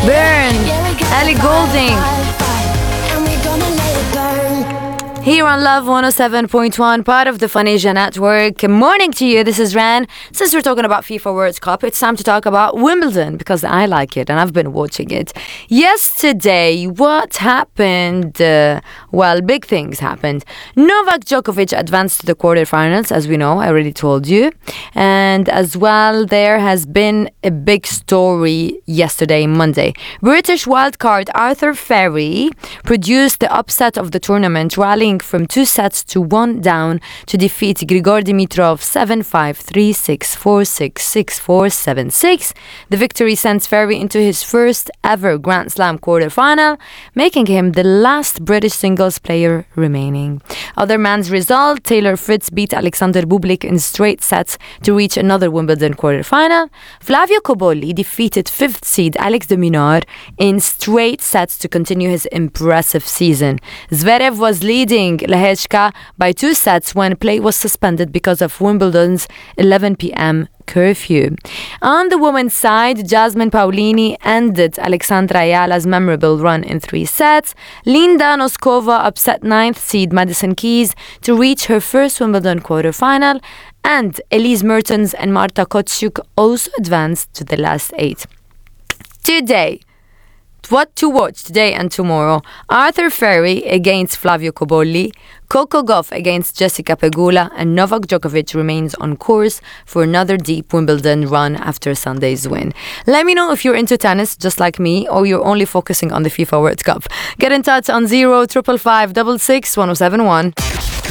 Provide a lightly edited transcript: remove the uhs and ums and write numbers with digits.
Burn, Ellie Goulding. Here on Love 107.1, part of the Funisia Network. Good morning to you. This is Ran. Since we're talking about FIFA World Cup, it's time to talk about Wimbledon because I like it and I've been watching it. Yesterday, what happened? Big things happened. Novak Djokovic advanced to the quarterfinals, as we know. I already told you. And as well, there has been a big story yesterday, Monday. British wildcard Arthur Ferry produced the upset of the tournament, rallying from 2 sets to 1 down to defeat Grigor Dimitrov 7-5, 3-6, 4-6, 6-4, 7-6. The victory sends Ferry into his first ever Grand Slam quarterfinal, making him the last British singles player remaining. Other men's result, Taylor Fritz beat Alexander Bublik in straight sets to reach another Wimbledon quarterfinal. Flavio Cobolli defeated 5th seed Alex de Minaur in straight sets to continue his impressive season. Zverev was leading Lehechka by 2 sets when play was suspended because of Wimbledon's 11 p.m. curfew. On the women's side, Jasmine Paolini ended Alexandra Ayala's memorable run in 3 sets. Linda Noskova upset 9th seed Madison Keys to reach her first Wimbledon quarterfinal, and Elise Mertens and Marta Kostyuk also advanced to the last 8. Today, what to watch today and tomorrow: Arthur Ferry against Flavio Cobolli, Coco Gauff against Jessica Pegula, and Novak Djokovic remains on course for another deep Wimbledon run after Sunday's win. Let me know if you're into tennis just like me or you're only focusing on the FIFA World Cup. Get in touch on 0 555 66 1071.